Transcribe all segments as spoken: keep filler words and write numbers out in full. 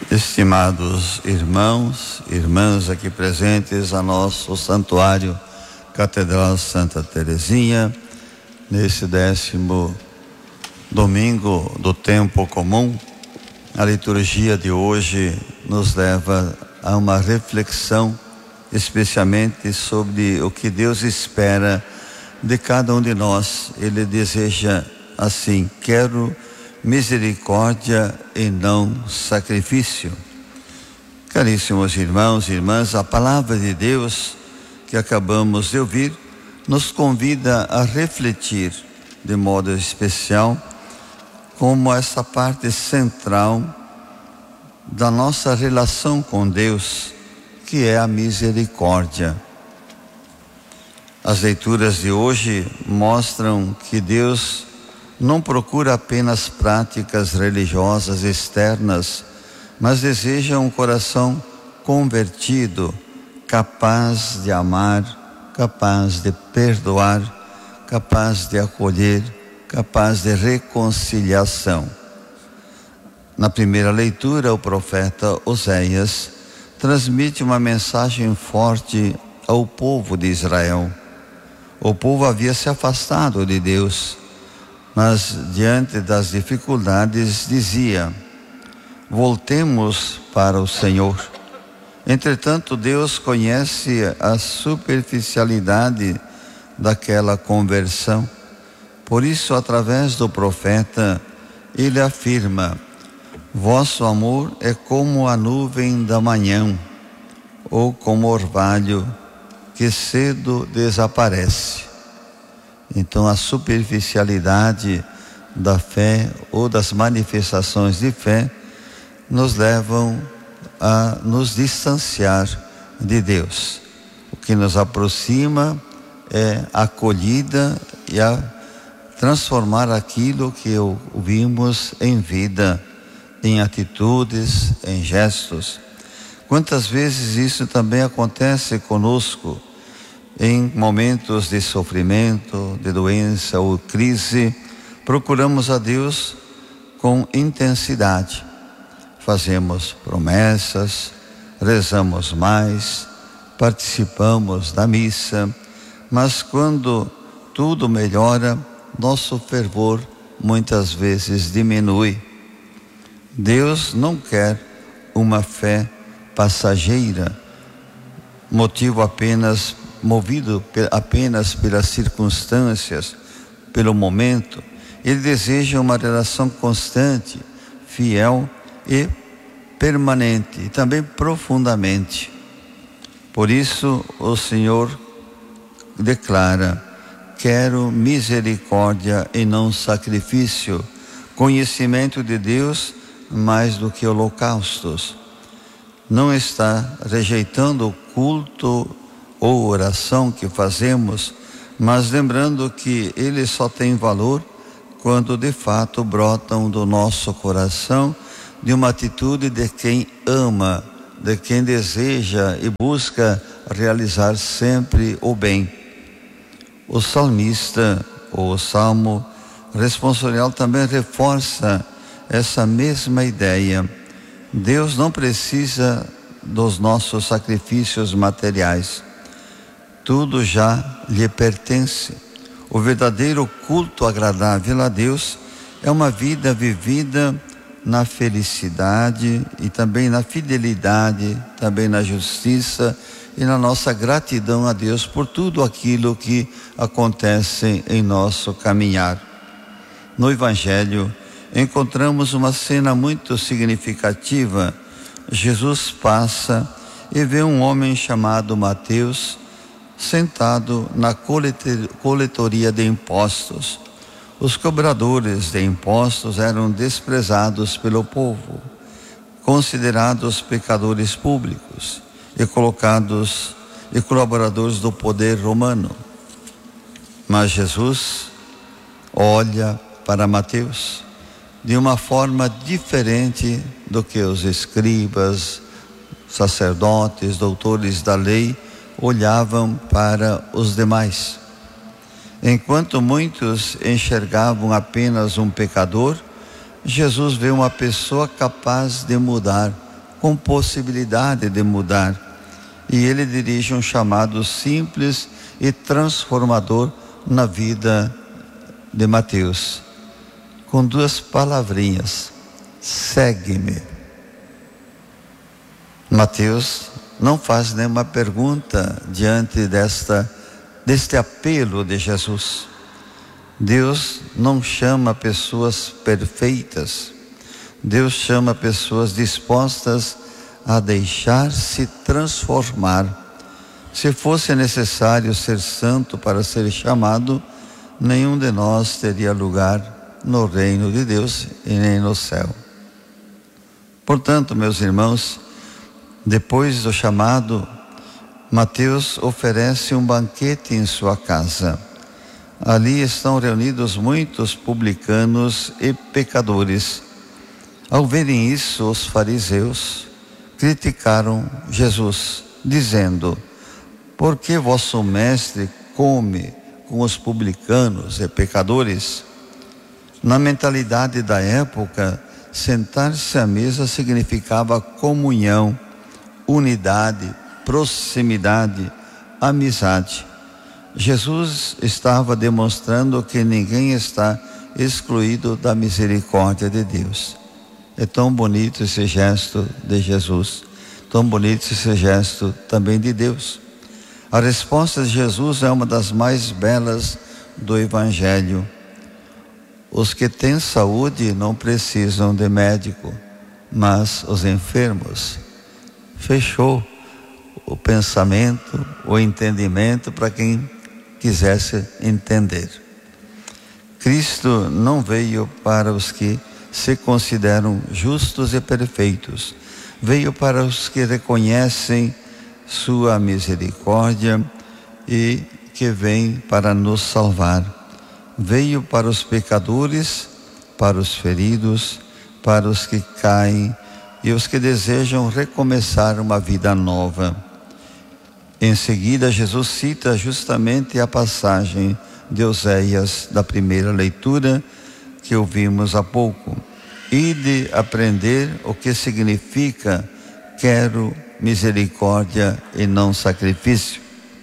Estimados irmãos, irmãs aqui presentes a nosso santuário Catedral Santa Teresinha, nesse décimo domingo do tempo comum, a liturgia de hoje nos leva a uma reflexão, especialmente sobre o que Deus espera de cada um de nós. Ele deseja assim: quero misericórdia e não sacrifício. Caríssimos irmãos e irmãs, a palavra de Deus que acabamos de ouvir nos convida a refletir de modo especial como essa parte central da nossa relação com Deus, que é a misericórdia. As leituras de hoje mostram que Deus não procura apenas práticas religiosas externas, mas deseja um coração convertido, capaz de amar, capaz de perdoar, capaz de acolher, capaz de reconciliação. Na primeira leitura, o profeta Oséias transmite uma mensagem forte ao povo de Israel. O povo havia se afastado de Deus, mas diante das dificuldades dizia: voltemos para o Senhor. Entretanto, Deus conhece a superficialidade daquela conversão. Por isso, através do profeta, ele afirma: vosso amor é como a nuvem da manhã, ou como orvalho que cedo desaparece. Então, a superficialidade da fé ou das manifestações de fé nos levam a nos distanciar de Deus. O que nos aproxima é a acolhida e a transformar aquilo que ouvimos em vida, em atitudes, em gestos. Quantas vezes isso também acontece conosco em momentos de sofrimento, de doença ou crise. Procuramos a Deus com intensidade, fazemos promessas, rezamos mais, participamos da missa, mas quando tudo melhora, nosso fervor muitas vezes diminui. Deus não quer uma fé passageira, motivo apenas movido apenas pelas circunstâncias, pelo momento. Ele deseja uma relação constante, fiel e permanente, e também profundamente. Por isso o Senhor declara: quero misericórdia e não sacrifício, conhecimento de Deus mais do que holocaustos. Não está rejeitando o culto ou oração que fazemos, mas lembrando que ele só tem valor quando de fato brotam do nosso coração, de uma atitude de quem ama, de quem deseja e busca realizar sempre o bem. O salmista, ou o salmo responsorial, também reforça essa mesma ideia. Deus não precisa dos nossos sacrifícios materiais. Tudo já lhe pertence. O verdadeiro culto agradável a Deus é uma vida vivida na felicidade e também na fidelidade, também na justiça e na nossa gratidão a Deus por tudo aquilo que acontece em nosso caminhar. No Evangelho encontramos uma cena muito significativa. Jesus passa e vê um homem chamado Mateus sentado na coletoria de impostos. Os cobradores de impostos eram desprezados pelo povo, considerados pecadores públicos e colocados e colaboradores do poder romano. Mas Jesus olha para Mateus de uma forma diferente do que os escribas, sacerdotes, doutores da lei olhavam para os demais. Enquanto muitos enxergavam apenas um pecador, Jesus vê uma pessoa capaz de mudar com possibilidade de mudar. E ele dirige um chamado simples e transformador na vida de Mateus, com duas palavrinhas: segue-me. Mateus não faz nenhuma pergunta diante desta, deste apelo de Jesus. Deus não chama pessoas perfeitas. Deus chama pessoas dispostas a deixar-se transformar. Se fosse necessário ser santo para ser chamado, nenhum de nós teria lugar no reino de Deus e nem no céu. Portanto, meus irmãos, depois do chamado, Mateus oferece um banquete em sua casa. Ali estão reunidos muitos publicanos e pecadores. Ao verem isso, os fariseus criticaram Jesus, dizendo: por que vosso mestre come com os publicanos e pecadores? Na mentalidade da época, sentar-se à mesa significava comunhão, unidade, proximidade, amizade. Jesus estava demonstrando que ninguém está excluído da misericórdia de Deus. É tão bonito esse gesto de Jesus, tão bonito esse gesto também de Deus. A resposta de Jesus é uma das mais belas do Evangelho. Os que têm saúde não precisam de médico, mas os enfermos. Fechou o pensamento, o entendimento para quem quisesse entender. Cristo não veio para os que se consideram justos e perfeitos. Veio para os que reconhecem sua misericórdia e que vem para nos salvar. Veio para os pecadores, para os feridos, para os que caem e os que desejam recomeçar uma vida nova. Em seguida, Jesus cita justamente a passagem de Oséias da primeira leitura que ouvimos há pouco. Ide aprender o que significa quero misericórdia e não sacrifício.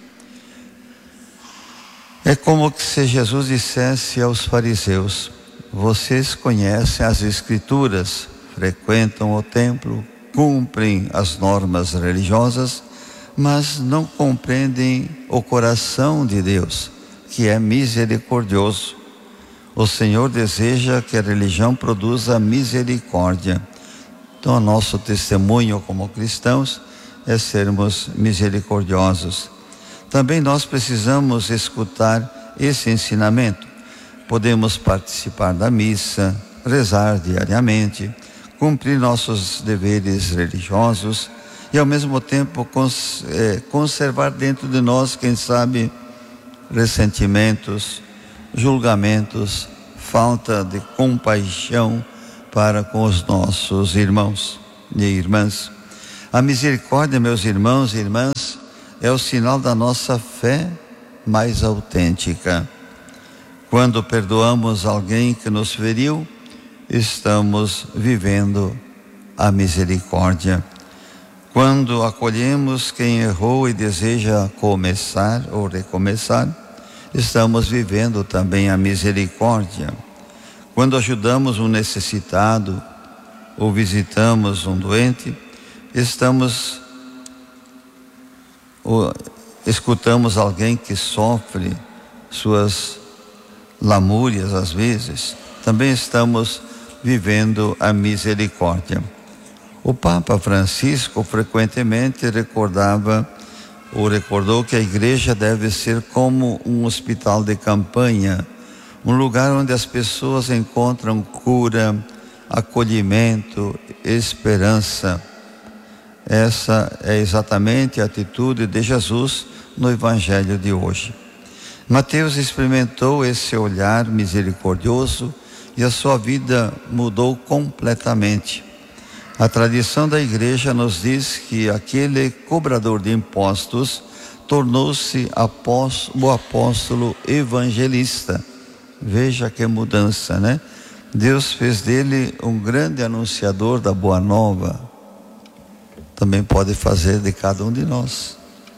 É como se Jesus dissesse aos fariseus: vocês conhecem as Escrituras, frequentam o templo, cumprem as normas religiosas, mas não compreendem o coração de Deus, que é misericordioso. O Senhor deseja que a religião produza misericórdia. Então, o nosso testemunho como cristãos é sermos misericordiosos. Também nós precisamos escutar esse ensinamento. Podemos participar da missa, rezar diariamente, cumprir nossos deveres religiosos e ao mesmo tempo cons- é, conservar dentro de nós, quem sabe, ressentimentos, julgamentos, falta de compaixão para com os nossos irmãos e irmãs. A misericórdia, meus irmãos e irmãs, é o sinal da nossa fé mais autêntica. Quando perdoamos alguém que nos feriu, estamos vivendo a misericórdia. Quando acolhemos quem errou e deseja começar ou recomeçar, estamos vivendo também a misericórdia. Quando ajudamos um necessitado ou visitamos um doente, estamos ou escutamos alguém que sofre suas lamúrias às vezes, também estamos vivendo a misericórdia. O Papa Francisco frequentemente recordava ou recordou que a igreja deve ser como um hospital de campanha, um lugar onde as pessoas encontram cura, acolhimento, esperança. Essa é exatamente a atitude de Jesus no Evangelho de hoje. Mateus experimentou esse olhar misericordioso e a sua vida mudou completamente. A tradição da igreja nos diz que aquele cobrador de impostos tornou-se o apóstolo evangelista. Veja que mudança, né? Deus fez dele um grande anunciador da boa nova. também pode fazer de cada um de nós.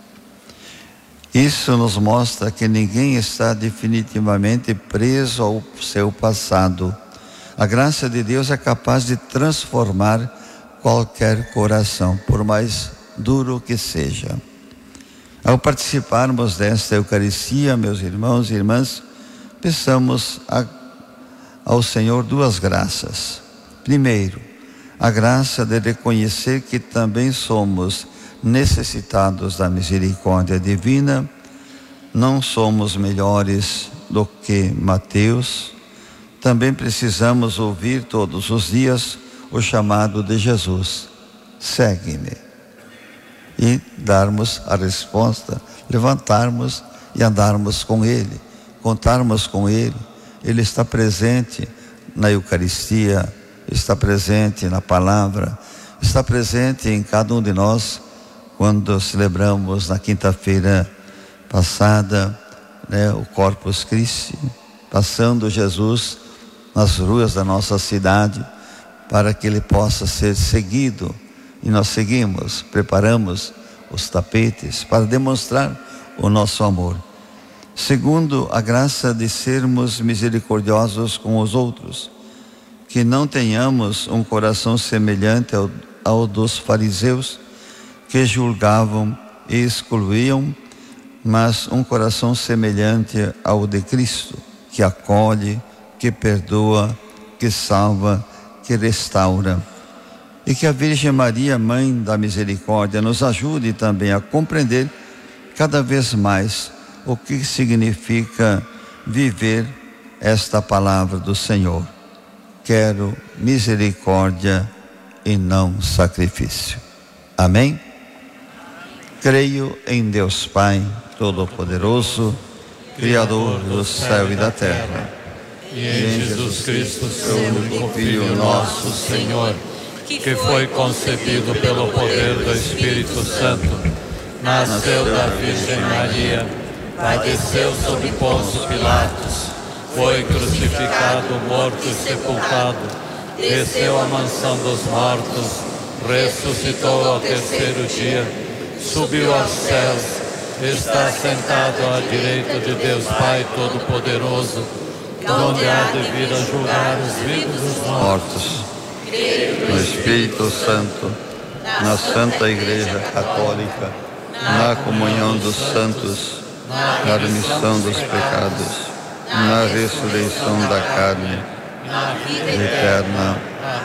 Isso nos mostra que ninguém está definitivamente preso ao seu passado. A graça de Deus é capaz de transformar qualquer coração, por mais duro que seja. Ao participarmos desta Eucaristia, meus irmãos e irmãs, peçamos a, ao Senhor duas graças. Primeiro, a graça de reconhecer que também somos necessitados da misericórdia divina. Não somos melhores do que Mateus. Também precisamos ouvir todos os dias o chamado de Jesus: segue-me. E darmos a resposta, levantarmos e andarmos com Ele, contarmos com Ele. Ele está presente na Eucaristia, está presente na palavra, está presente em cada um de nós. Quando celebramos na quinta-feira passada, né, o Corpus Christi, passando Jesus nas ruas da nossa cidade, para que Ele possa ser seguido. E nós seguimos, preparamos os tapetes para demonstrar o nosso amor. Segundo, a graça de sermos misericordiosos com os outros, que não tenhamos um coração semelhante ao, ao dos fariseus, que julgavam e excluíam, mas um coração semelhante ao de Cristo, que acolhe, que perdoa, que salva, que restaura. E que a Virgem Maria, Mãe da Misericórdia, nos ajude também a compreender cada vez mais o que significa viver esta palavra do Senhor. Quero misericórdia e não sacrifício. Amém? Creio em Deus Pai Todo-Poderoso, Criador do céu e da terra, e em Jesus Cristo, seu único Filho, nosso Senhor, que foi concebido pelo poder do Espírito Santo, nasceu da Virgem Maria, padeceu sob Pôncio Pilatos, foi crucificado, morto e sepultado, desceu à mansão dos mortos, ressuscitou ao terceiro dia, subiu aos céus, está sentado à direita de Deus Pai Todo-Poderoso, donde há de vir a julgar os vivos e os mortos. No Espírito Santo, na Santa Igreja Católica, na comunhão dos santos, na remissão dos pecados, na ressurreição da carne eterna.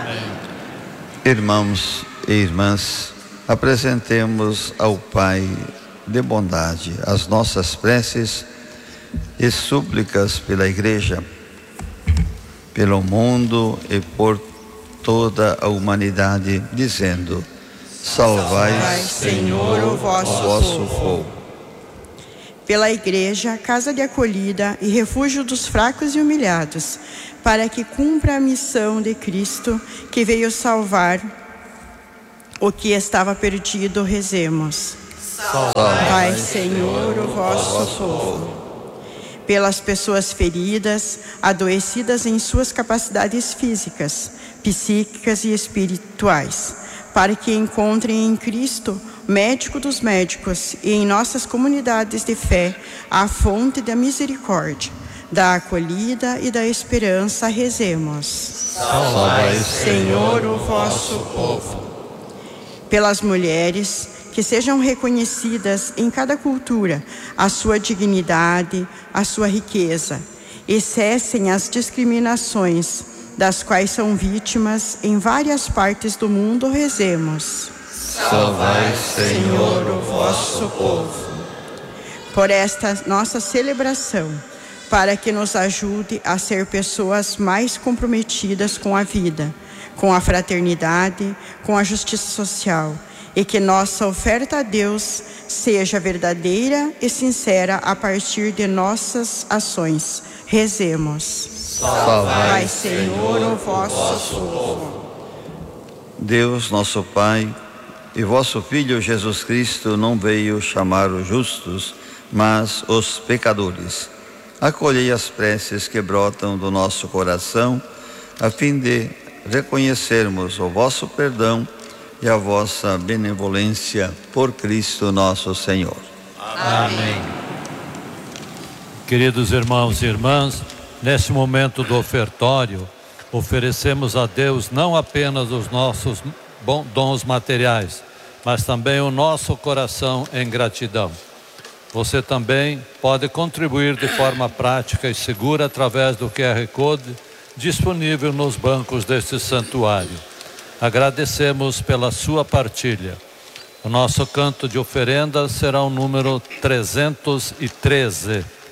Irmãos e irmãs, apresentemos ao Pai de bondade as nossas preces e súplicas pela Igreja, pelo mundo e por toda a humanidade, dizendo: salvai, salvai Senhor, o vosso, o vosso povo. povo. Pela Igreja, casa de acolhida e refúgio dos fracos e humilhados, para que cumpra a missão de Cristo, que veio salvar o que estava perdido, rezemos. Salvai, Senhor, o vosso povo. Pelas pessoas feridas, adoecidas em suas capacidades físicas, psíquicas e espirituais, para que encontrem em Cristo, médico dos médicos, e em nossas comunidades de fé, a fonte da misericórdia, da acolhida e da esperança, rezemos. Salvai, Senhor, o vosso povo. Pelas mulheres, que sejam reconhecidas em cada cultura a sua dignidade, a sua riqueza, e cessem as discriminações das quais são vítimas em várias partes do mundo, rezemos. Salvai, Senhor, o vosso povo. Por esta nossa celebração, para que nos ajude a ser pessoas mais comprometidas com a vida, com a fraternidade, com a justiça social, e que nossa oferta a Deus seja verdadeira e sincera a partir de nossas ações. Rezemos. Salvai, Senhor, o vosso povo. Deus, nosso Pai, e vosso Filho Jesus Cristo não veio chamar os justos, mas os pecadores. Acolhei as preces que brotam do nosso coração, a fim de reconhecermos o vosso perdão e a vossa benevolência por Cristo nosso Senhor. Amém. Queridos irmãos e irmãs, nesse momento do ofertório, oferecemos a Deus não apenas os nossos dons materiais, mas também o nosso coração em gratidão. Você também pode contribuir de forma prática e segura através do Q R Code disponível nos bancos deste santuário. Agradecemos pela sua partilha. O nosso canto de oferenda será o número trezentos e treze.